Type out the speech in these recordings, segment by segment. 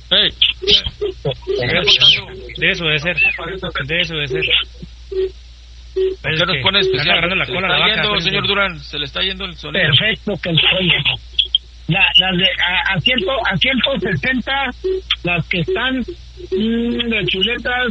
Hey. De eso debe ser. ¿Por qué nos pone especial? Agarrando la cola a la vaca, yendo, señor Durán, se le está yendo el sonido. Perfecto que estoy. Las de a 160, las que están de chuletas.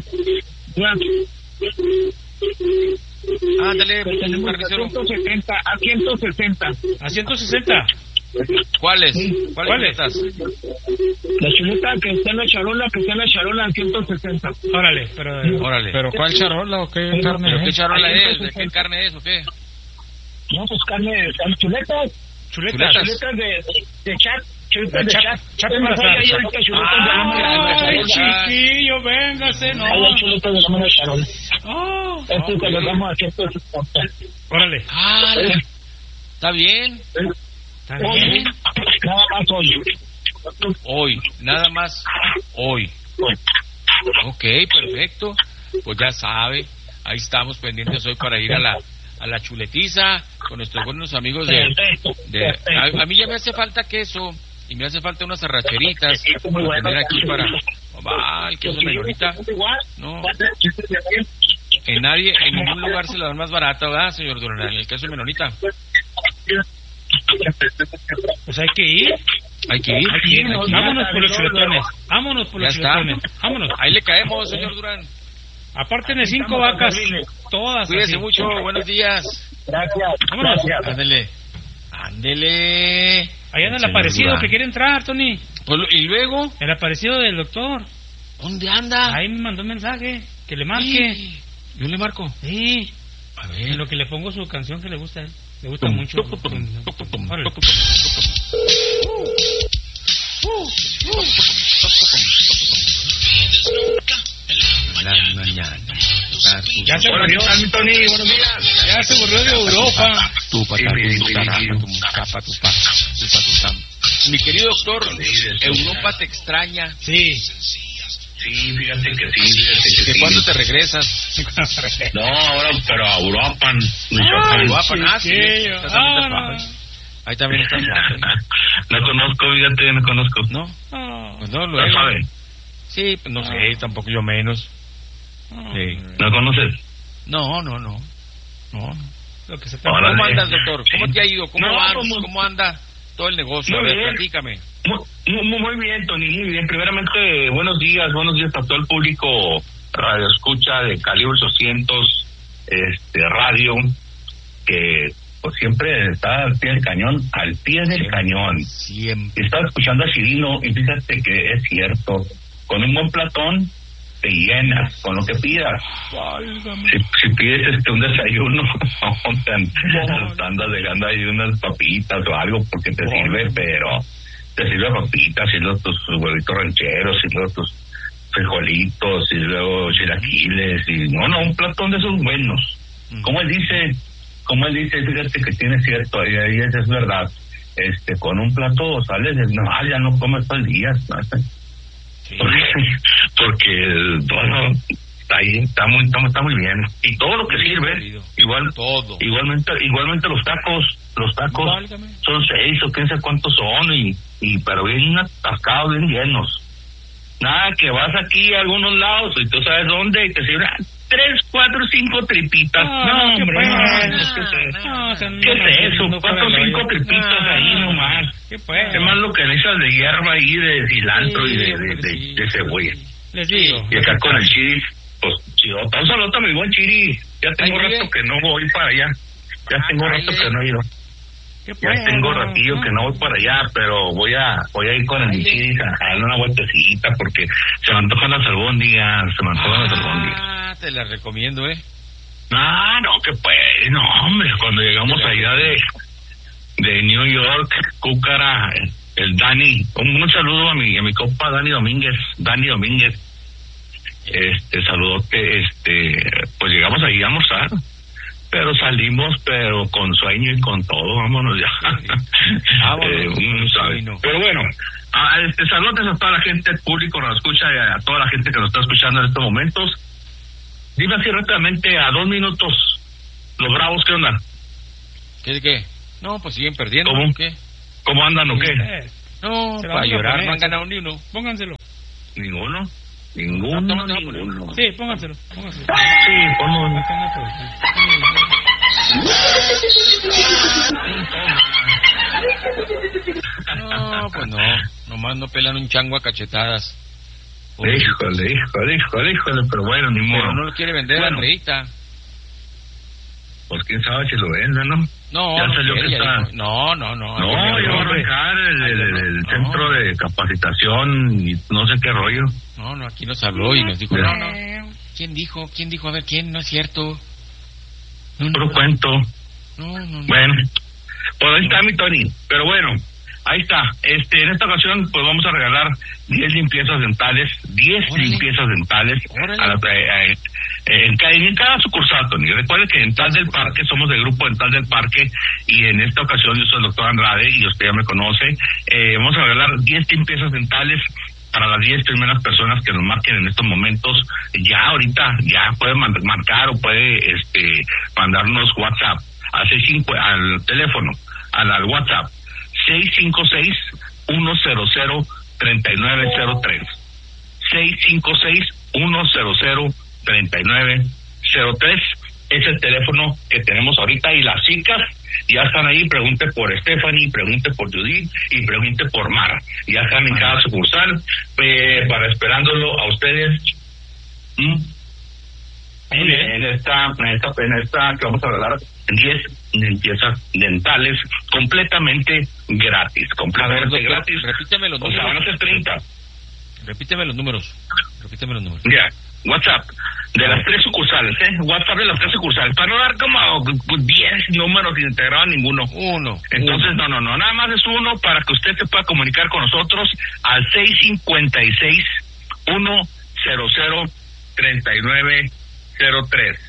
Ándale, Tenemos a 160. ¿A 160? ¿Cuáles? ¿Cuáles? Estás? La chuleta que está en la charola, a 160. Órale, Órale. ¿Pero cuál charola o qué carne ¿Pero qué es? charola es? ¿De qué carne es o qué? No, pues carne, chuletas chuletas. de chat. Chuletas de chat. Chat para Hay asar. ahorita chuletas de la Ay, chiquillo, véngase, no. Hay chuletas de la charola. Oh, Esto te lo damos a 160. órale. Ah, está bien. Está bien. Nada más hoy. Hoy, nada más hoy. Ok, perfecto. Pues ya sabe, ahí estamos pendientes hoy para ir a la chuletiza con nuestros buenos amigos de a mí ya me hace falta queso y me hace falta unas arracheritas para tener aquí para el queso menonita. No, en ningún lugar se la dan más barata, ¿verdad, señor Durán? El queso menonita. Pues hay que ir. Vámonos por los chuletones. Vámonos. Ahí le caemos, señor Durán. Aparte de 5 vacas, todas. Cuídese así. mucho, buenos días. Gracias. Vámonos. Ándele. Allá en el Señor aparecido Durán. que quiere entrar, Tony. Pues, ¿y luego? El aparecido del doctor. ¿Dónde anda? Ahí me mandó un mensaje. Que le marque. Sí. Yo le marco. Sí. A ver. En lo que le pongo su canción que le gusta a él. Le gusta mucho. Órale. Las mañanas. Ya se volvió. Tony, buenos días. Ya se volvió de Europa. Mi querido doctor, Europa te extraña. Sí. Sí, fíjate que sí. ¿De cuándo te regresas? No, ahora, pero a Europa. Sí. Ahí también estás. No conozco, fíjate, no conozco. ¿No? Pues no, ¿No luego. sabes? Sí, pues no sé, tampoco yo menos. Sí. ¿No conoces? No. Lo que se Órale. ¿Cómo andas, doctor? ¿Cómo te ha ido? ¿Cómo No, vas? pues, ¿Cómo anda todo el negocio? A muy ver, bien. platícame. Muy bien, Tony, muy bien. Primeramente, buenos días a todo el público radio escucha de Calibre 800 radio, que pues siempre está al pie del cañón, cañón. Siempre. Estaba escuchando a Cirino y fíjate que es cierto, con un buen platón te llenas con lo que pidas. Si pides un desayuno, te andas dejando ahí unas papitas o algo porque te sirve, pero te sirve papitas y luego tus huevitos rancheros y luego tus frijolitos y luego chilaquiles y un platón de esos buenos. Como él dice, fíjate que tiene cierto, y eso es verdad. Con un plato sales, ya no comes todo el día, ¿no? Sí. Porque bueno, está muy bien, y todo lo que sirve, todo. igualmente los tacos Válgame. son 6 o quién sabe cuántos son, pero bien atascados, bien llenos. Nada que vas aquí a algunos lados y tú sabes dónde y te sirven 3, 4, 5 tripitas. No, hombre, ¿qué es eso? 4 o 5 tripitas ahí nomás. ¿Qué más lo que necesitas de hierba ahí, de cilantro y de cebolla? Les digo. Y acá con el chiri, pues chidota. Un saludo a mi buen chiri. Ya tengo rato que no voy para allá. Tengo rato que no he ido. Ya tengo ratillo que no voy para allá, pero voy a ir con el chiri a darle una vueltecita porque se me antojan las albóndigas, Te las recomiendo, No, que pues, no, hombre, cuando llegamos allá de New York, Cúcara, el Dani, un saludo a mi compa Dani Domínguez, saludote, pues llegamos ahí a almorzar, pero salimos, pero con sueño y con todo, vámonos ya. Pero bueno, saludos a toda la gente, el público nos escucha, a toda la gente que nos está escuchando en estos momentos. Dime así rápidamente, a 2 minutos, los Bravos, ¿qué onda? ¿Qué? No, pues siguen perdiendo. ¿Cómo? ¿Qué? ¿Cómo andan o qué? No, Se la para van a llorar poner. no han ganado ni uno. Pónganselo. Ninguno. Sí, pónganselo. Sí, ponlo. No, pues no. Nomás no pelan un chango a cachetadas. Híjole, pero bueno, ni modo. Pero no lo quiere vender, bueno, Andreita. Pues quién sabe si lo venda, ¿no? No, ya no salió quiere, que está. dijo, no. No, ya va a arrancar el centro de capacitación y no sé qué rollo. No, aquí nos habló y nos dijo, no. ¿Quién dijo? A ver, ¿quién? No es cierto. Puro cuento. No. Bueno, pues ahí está mi Tony. Pero bueno, ahí está. En esta ocasión, pues vamos a regalar 10 limpiezas dentales. 10 Órale. limpiezas dentales en cada sucursal, Tony. Recuerde que Dental del Parque, somos del grupo Dental del Parque, y en esta ocasión yo soy el doctor Andrade, y usted ya me conoce. Vamos a regalar 10 limpiezas dentales para las 10 primeras personas que nos marquen en estos momentos. Ya ahorita, ya puede marcar o puede mandarnos WhatsApp al teléfono, al WhatsApp 656-100-3903. 656-100-3903 es el teléfono que tenemos ahorita, y las chicas ya están ahí. Pregunte por Stephanie, pregunte por Judith y pregunte por Mara. Ya están en cada sucursal para esperándolo a ustedes. En esta que vamos a hablar 10 limpiezas dentales completamente gratis. Doctor, Gratis. Repíteme los O sea, números. van a ser 30. Repíteme los números. Ya, WhatsApp de las 3 sucursales, WhatsApp de las 3 sucursales, para no dar como 10 números sin integrar ninguno. Uno. Entonces, no, nada más es uno para que usted se pueda comunicar con nosotros al 656-100-3903.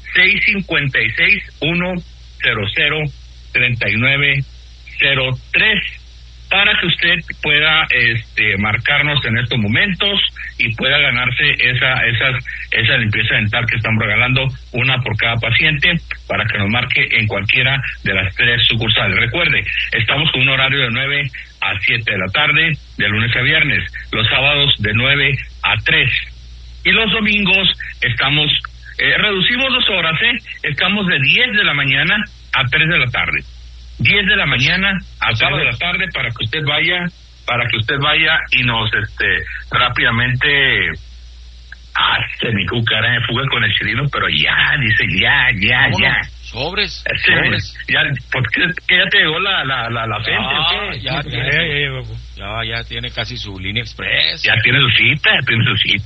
656-100-3903 para que usted pueda marcarnos en estos momentos y pueda ganarse esa limpieza dental que estamos regalando, una por cada paciente, para que nos marque en cualquiera de las 3 sucursales. Recuerde, estamos con un horario de 9 a 7 de la tarde, de lunes a viernes, los sábados de 9 a 3, y los domingos estamos, reducimos 2 horas, estamos de 10 de la mañana a 3 de la tarde. 10 de la mañana a 3 de la tarde, para que usted vaya y nos rápidamente hace mi cucara de fuga con el Chirino, pero ya Sobres. ya, porque ya te llegó la gente, ¿o qué? Ya tiene casi su línea express. Ya tiene su cita, sí,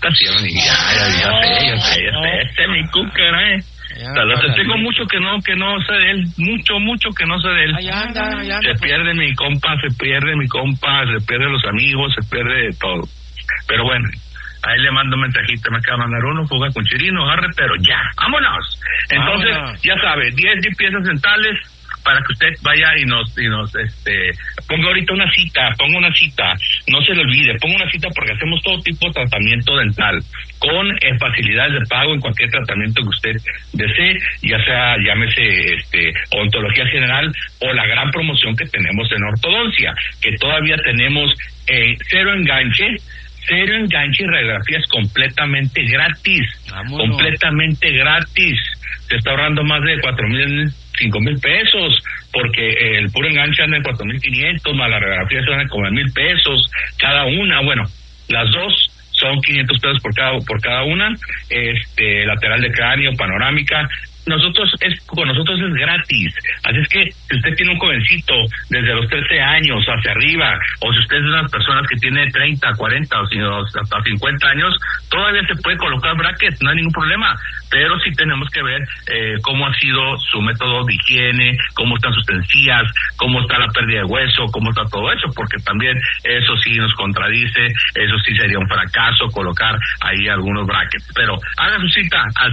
ya sé, mi cucara, tengo mucho que no sé de él, mucho que no sé de él. Allá anda, se pierde mi compa, se pierde los amigos, se pierde de todo. Pero bueno, ahí le mando un mensajito, me acaba de mandar uno, fuga con Chirino, agarre, pero ya, vámonos. Entonces, ya sabe, 10 limpiezas dentales para que usted vaya y nos ponga ahorita una cita, no se le olvide, ponga una cita, porque hacemos todo tipo de tratamiento dental con facilidades de pago en cualquier tratamiento que usted desee, ya sea, llámese odontología general o la gran promoción que tenemos en ortodoncia, que todavía tenemos cero enganche y radiografías completamente gratis. Vámonos. Completamente gratis. Se está ahorrando más de 4,000, 5,000 pesos, porque el puro enganche anda en 4,500, más la radiografía se anda como en 1,000 pesos cada una. Bueno, las dos son 500 pesos por cada una. Lateral de cráneo, panorámica. Con nosotros es gratis. Así es que si usted tiene un jovencito desde los 13 años hacia arriba, o si usted es de unas personas que tiene 30, 40 o hasta 50 años, todavía se puede colocar brackets, no hay ningún problema. Pero sí tenemos que ver cómo ha sido su método de higiene, cómo están sus encías, cómo está la pérdida de hueso, cómo está todo eso, porque también eso sí nos contradice, eso sí sería un fracaso colocar ahí algunos brackets. Pero haga su cita al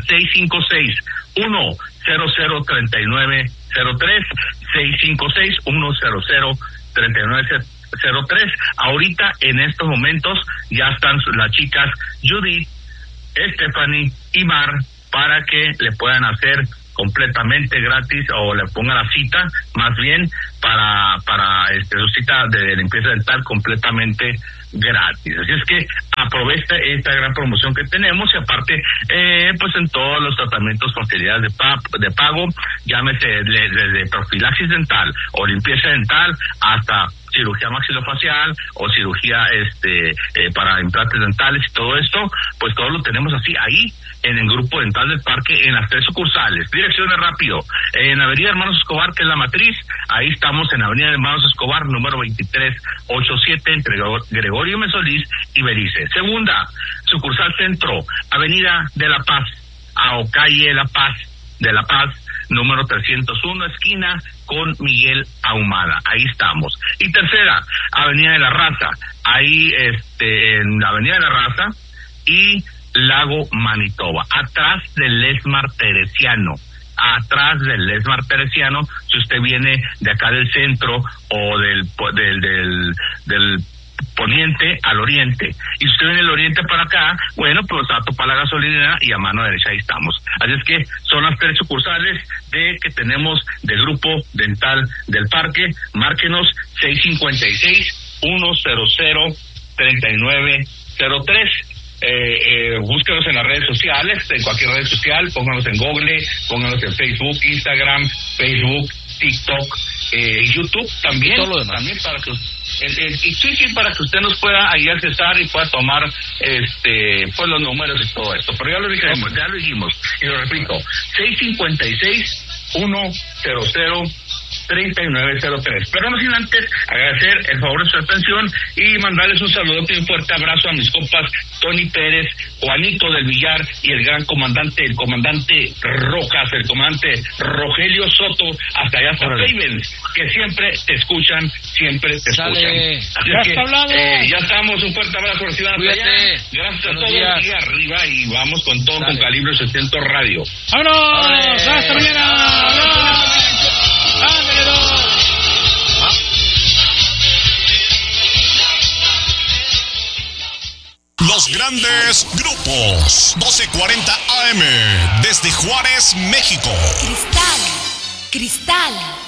656-100-3903, 656-100-3903. Ahorita, en estos momentos, ya están las chicas Judith, Stephanie y Mar, para que le puedan hacer completamente gratis, o le pongan la cita, más bien, para su cita de limpieza dental completamente gratis. Así es que aprovecha esta gran promoción que tenemos y aparte, pues en todos los tratamientos, facilidades de pago, llámese desde profilaxis dental o limpieza dental hasta cirugía maxilofacial o cirugía para implantes dentales y todo esto, pues todo lo tenemos así ahí en el Grupo Dental del Parque, en las 3 sucursales. Direcciones rápido, en Avenida Hermanos Escobar, que es la matriz, ahí estamos en Avenida Hermanos Escobar, número 2387, entre Gregorio Mesolís y Belice. Segunda sucursal centro, Avenida de la Paz, o calle La Paz, de La Paz, número 301, esquina con Miguel Ahumada. Ahí estamos. Y tercera, Avenida de la Raza, ahí en la Avenida de la Raza y Lago Manitoba, atrás del Lesmar Teresiano. Atrás del Lesmar Teresiano, si usted viene de acá del centro o del poniente al oriente, y si usted viene del oriente para acá, bueno, pues a topar la gasolinera y a mano derecha ahí estamos. Así es que son las 3 sucursales que tenemos del Grupo Dental del Parque. Márquenos 656-100-3903. Búsquenos en las redes sociales, en cualquier red social, pónganos en Google, pónganos en Facebook, Instagram, TikTok, YouTube también para que para que usted nos pueda ahí accesar y pueda tomar pues los números y todo esto. Pero ya lo dijimos y lo repito, 656-100-3903. Pero no sin antes agradecer el favor de su atención y mandarles un saludo y un fuerte abrazo a mis compas Tony Pérez, Juanito del Villar y el comandante Rojas, el comandante Rogelio Soto, hasta allá hasta Ravens, que siempre te escuchan, siempre te escuchan. Así ya que, está hablado. Ya estamos, un fuerte abrazo, reciban hasta allá. Gracias a todos y arriba y vamos con todo. Con Calibre 60 Radio. ¡Vámonos! ¡Hasta mañana! Los grandes grupos, 1240 AM, desde Juárez, México. Cristal.